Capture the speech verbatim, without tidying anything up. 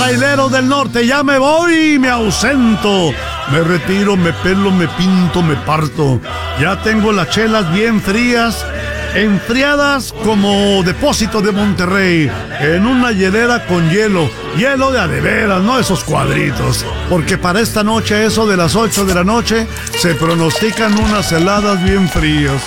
Trailero del norte, ya me voy, me ausento. Me retiro, me pelo, me pinto, me parto. Ya tengo las chelas bien frías, enfriadas como depósito de Monterrey, en una hielera con hielo, hielo de a de veras, no esos cuadritos, porque para esta noche, eso de las ocho de la noche, se pronostican unas heladas bien frías.